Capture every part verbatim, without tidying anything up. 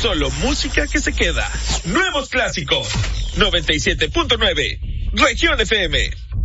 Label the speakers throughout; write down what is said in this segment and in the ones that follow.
Speaker 1: Solo música que se queda. Nuevos clásicos. noventa y siete punto nueve. Región F M.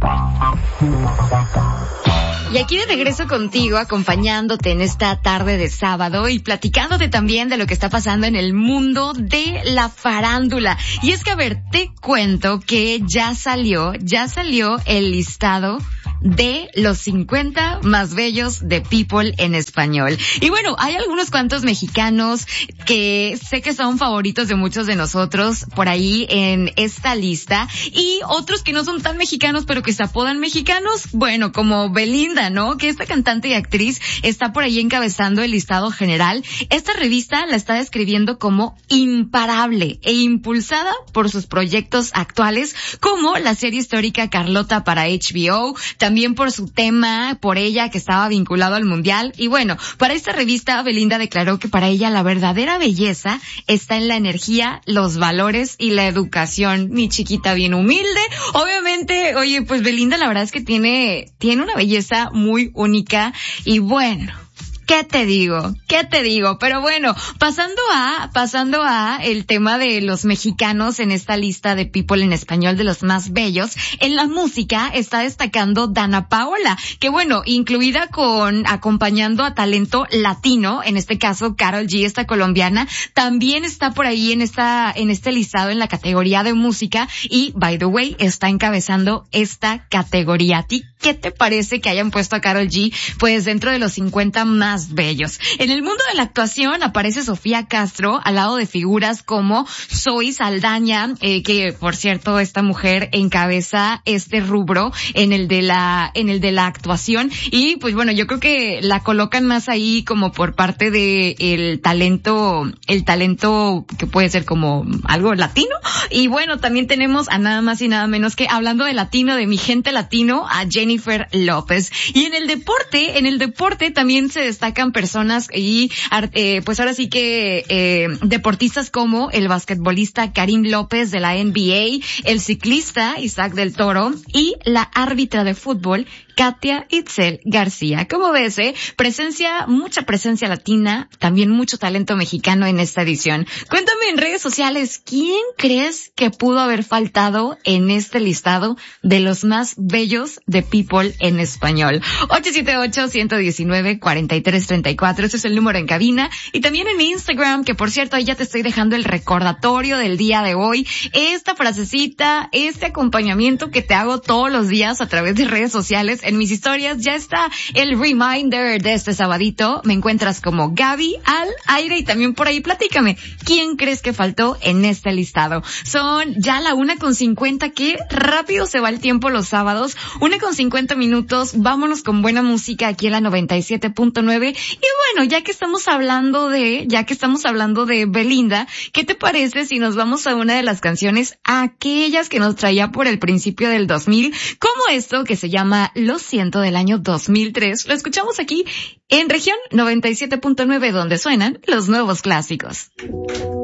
Speaker 2: Y aquí de regreso contigo, acompañándote en esta tarde de sábado y platicándote también de lo que está pasando en el mundo de la farándula. Y es que, a ver, te cuento que ya salió, ya salió el listado de los cincuenta más bellos de People en español. Y bueno, hay algunos cuantos mexicanos que sé que son favoritos de muchos de nosotros por ahí en esta lista, y otros que no son tan mexicanos pero que se apodan mexicanos, bueno, como Belinda, ¿no? Que esta cantante y actriz está por ahí encabezando el listado general. Esta revista la está describiendo como imparable e impulsada por sus proyectos actuales, como la serie histórica Carlota para H B O, también por su tema, por ella que estaba vinculado al mundial. Y bueno, para esta revista Belinda declaró que para ella la verdadera belleza está en la energía, los valores y la educación. Mi chiquita bien humilde. Obviamente, oye, pues Belinda la verdad es que tiene, tiene una belleza muy única. Y bueno, ¿qué te digo? ¿Qué te digo? Pero bueno, pasando a, pasando a el tema de los mexicanos en esta lista de People en español de los más bellos, en la música está destacando Dana Paola, que bueno, incluida con, acompañando a talento latino, en este caso Karol G, esta colombiana, también está por ahí en esta, en este listado en la categoría de música, y by the way, está encabezando esta categoría. ¿A ti qué te parece que hayan puesto a Karol G, pues, dentro de los cincuenta más bellos? En el mundo de la actuación aparece Sofía Castro al lado de figuras como Zoe Saldaña, eh, que por cierto esta mujer encabeza este rubro en el de la en el de la actuación, y pues bueno, yo creo que la colocan más ahí como por parte de el talento el talento que puede ser como algo latino. Y bueno, también tenemos a nada más y nada menos que, hablando de latino, de mi gente latino, a Jennifer López. Y en el deporte, en el deporte también se destaca destacan personas y eh, pues ahora sí que eh, deportistas como el basquetbolista Karim López de la N B A, el ciclista Isaac del Toro y la árbitra de fútbol Katia Itzel García. ¿Cómo ves, eh? Presencia, mucha presencia latina, también mucho talento mexicano en esta edición. Cuéntame en redes sociales, ¿quién crees que pudo haber faltado en este listado de los más bellos de People en español? ocho siete ocho, uno uno nueve, cuatro tres tres cuatro, ese es el número en cabina. Y también en mi Instagram, que por cierto ahí ya te estoy dejando el recordatorio del día de hoy, esta frasecita, este acompañamiento que te hago todos los días a través de redes sociales. En mis historias ya está el reminder de este sabadito. Me encuentras como Gaby al aire, y también por ahí platícame, ¿quién crees que faltó en este listado? Son ya la una con cincuenta, que rápido se va el tiempo los sábados. Una con cincuenta minutos, vámonos con buena música aquí en la noventa y siete punto nueve. Y bueno, ya que estamos hablando de, ya que estamos hablando de Belinda, ¿qué te parece si nos vamos a una de las canciones, aquellas que nos traía por el principio del dos mil, como esto que se llama Lo Siento, del año dos mil tres? Lo escuchamos aquí en Región noventa y siete punto nueve, donde suenan los nuevos clásicos.